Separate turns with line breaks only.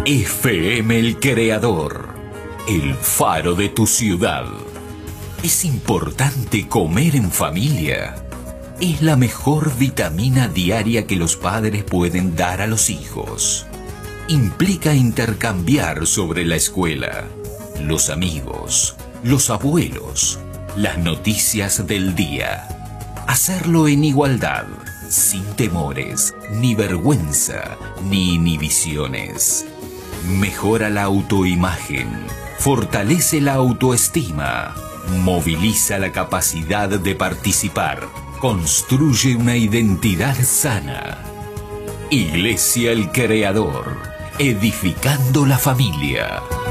FM El Creador, el faro de tu ciudad. ¿Es importante comer en familia? Es la mejor vitamina diaria que los padres pueden dar a los hijos. Implica intercambiar sobre la escuela, los amigos, los abuelos, las noticias del día. Hacerlo en igualdad, sin temores, ni vergüenza, ni inhibiciones. Mejora la autoimagen, fortalece la autoestima, moviliza la capacidad de participar, construye una identidad sana. Iglesia El Creador, edificando la familia.